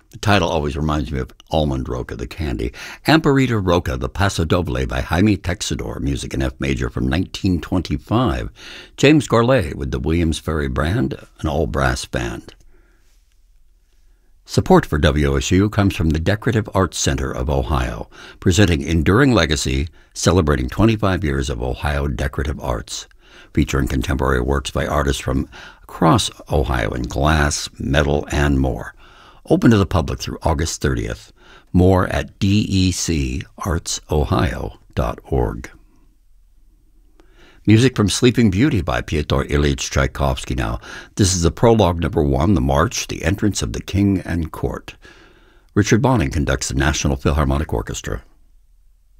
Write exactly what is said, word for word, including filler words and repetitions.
The title always reminds me of Almond Roca, the candy. Amparita Roca, the Paso Doble by Jaime Texidor, music in F major from nineteen twenty-five. James Gourlay with the Williams Ferry Band, an all-brass band. Support for W O S U comes from the Decorative Arts Center of Ohio, presenting Enduring Legacy, celebrating twenty-five years of Ohio decorative arts, featuring contemporary works by artists from across Ohio in glass, metal, and more. Open to the public through August thirtieth. More at D E C arts ohio dot org. Music from Sleeping Beauty by Pyotr Ilyich Tchaikovsky now. This is the prologue number one, The March, The Entrance of the King and Court. Richard Bonning conducts the National Philharmonic Orchestra.